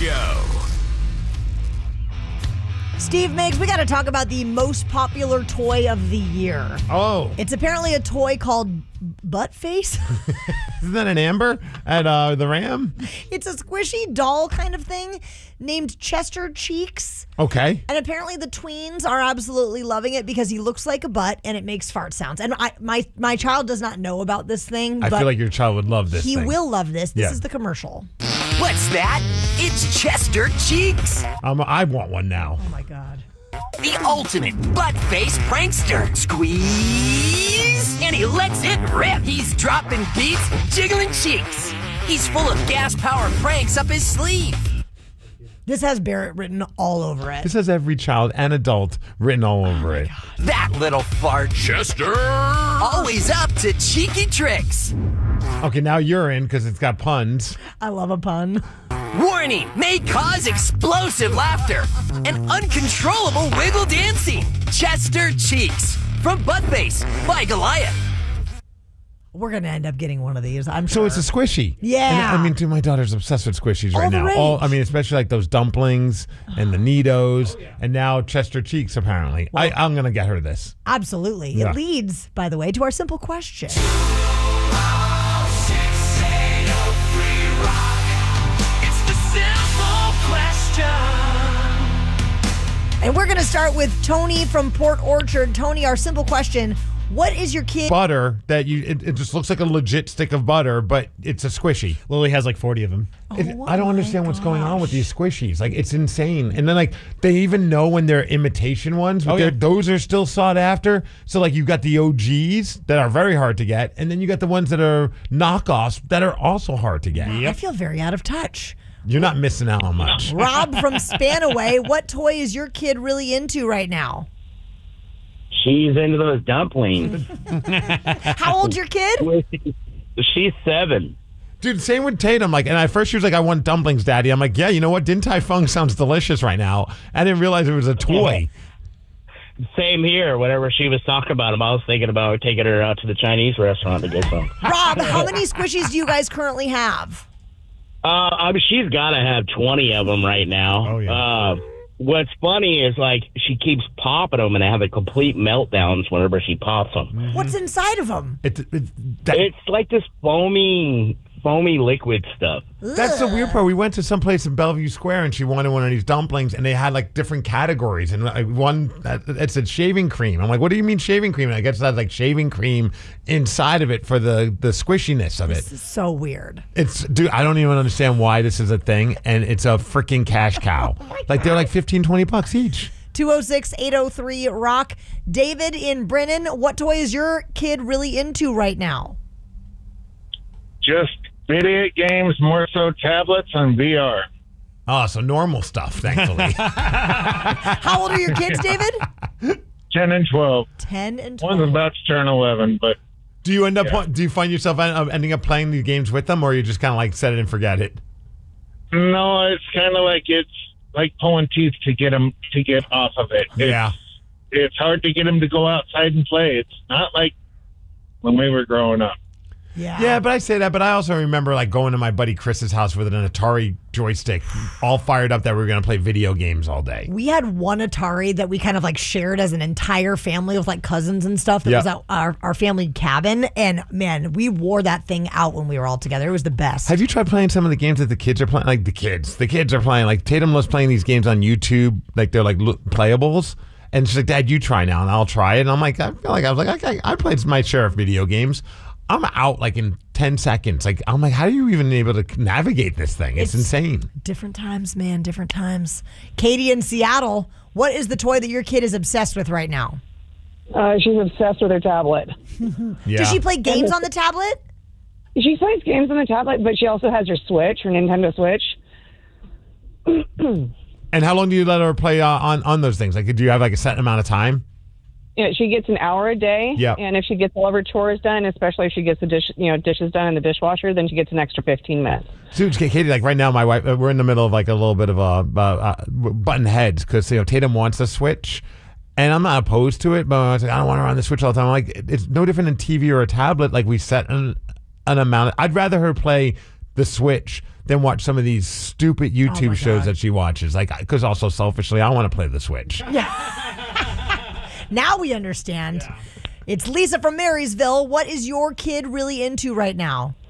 Show. Steve Miggs, we got to talk about the most popular toy of the year. Oh. It's apparently a toy called Butt Face. Isn't that an Amber at the Ram? It's a squishy doll kind of thing named Chester Cheeks. Okay. And apparently the tweens are absolutely loving it because he looks like a butt and it makes fart sounds. And my child does not know about this thing. I but feel like your child would love this he thing. will love this. This is the commercial. What's that? It's Chester Cheeks, I want one now. Oh, my God. the ultimate butt-face prankster. Squeeze, and he lets it rip. He's dropping beats, jiggling cheeks. He's full of gas-powered pranks up his sleeve. This has Barrett written all over it. This has every child and adult written all over it. That little fart. Chester! Always up to cheeky tricks. Okay, now you're in because it's got puns. I love a pun. Warning, may cause explosive laughter and uncontrollable wiggle dancing. Chester Cheeks from Buttface by Goliath. We're going to end up getting one of these, I'm So sure. it's a squishy. Yeah. And, I mean, dude, my daughter's obsessed with squishies All right the now. rage. Especially like those dumplings and the Neatos and now Chester Cheeks, apparently. I'm going to get her this. Absolutely. Yeah. It leads, by the way, to our simple question. And we're going to start with Tony from Port Orchard. Tony, our simple question, what is your kid... Butter that it just looks like a legit stick of butter, but it's a squishy. Lily has like 40 of them. I don't understand what's going on with these squishies. Like, it's insane. And then, like, they even know when they're imitation ones, but those are still sought after. So, like, you've got the OGs that are very hard to get, and then you got the ones that are knockoffs that are also hard to get. I feel very out of touch. You're not missing out on much. Rob from Spanaway, what toy is your kid really into right now? She's into those dumplings. How old's your kid? She's 7. Dude, same with Tatum. Like, and at first she was like, I want dumplings, Daddy. I'm like, yeah, you know what? Din Tai Fung sounds delicious right now. I didn't realize it was a toy. Same here. Whenever she was talking about them, I was thinking about taking her out to the Chinese restaurant to get some. Rob, how many squishies do you guys currently have? I mean, she's got to have 20 of them right now. Oh, yeah. What's funny is, like, she keeps popping them, and they have a complete meltdowns whenever she pops them. What's inside of them? It's like this foamy liquid stuff. That's the weird part. We went to some place in Bellevue Square, and she wanted one of these dumplings, and they had like different categories. And like one, it said shaving cream. I'm like, what do you mean shaving cream? And I guess that's like shaving cream inside of it for the squishiness of it. This is so weird. Dude, I don't even understand why this is a thing, and it's a freaking cash cow. Like, they're like $15-20 each. 206-803-ROCK. David in Brennan, what toy is your kid really into right now? Just video games, more so tablets and VR. Oh, so normal stuff, thankfully. How old are your kids, David? 10 and 12. 10 and 12. One's about to turn 11, but... Do you end up? Do you find yourself ending up playing these games with them, or you just kind of like set it and forget it? No, it's kind of like it's like pulling teeth to get them to get off of it. It's hard to get them to go outside and play. It's not like when we were growing up. Yeah, but I say that, but I also remember like going to my buddy Chris's house with an Atari joystick, all fired up that we were going to play video games all day. We had one Atari that we kind of like shared as an entire family with like cousins and stuff. That was at our family cabin. And man, we wore that thing out when we were all together. It was the best. Have you tried playing some of the games that the kids are playing? Like the kids are playing. Like Tatum loves playing these games on YouTube. Like they're like playables. And she's like, Dad, you try now, and I'll try it. And I'm like, I played my share of video games. I'm out like in 10 seconds. Like, I'm like, how are you even able to navigate this thing? It's insane. Different times, man. Different times. Katie in Seattle, what is the toy that your kid is obsessed with right now? She's obsessed with her tablet. Yeah. Does she play games on the tablet? She plays games on the tablet, but she also has her Switch, her Nintendo Switch. And how long do you let her play on those things? Like, do you have like a set amount of time? Yeah, she gets an hour a day. Yeah. And if she gets all of her chores done, especially if she gets the dishes done in the dishwasher, then she gets an extra 15 minutes. So, Katie, like right now, my wife, we're in the middle of like a little bit of a button heads because Tatum wants a Switch, and I'm not opposed to it, but I was like, I don't want her on the Switch all the time. I'm like, it's no different than TV or a tablet. Like we set an amount. I'd rather her play the Switch than watch some of these stupid YouTube shows that she watches. Like, because also selfishly, I want to play the Switch. Now we understand. It's Lisa from Marysville. What is your kid really into right now?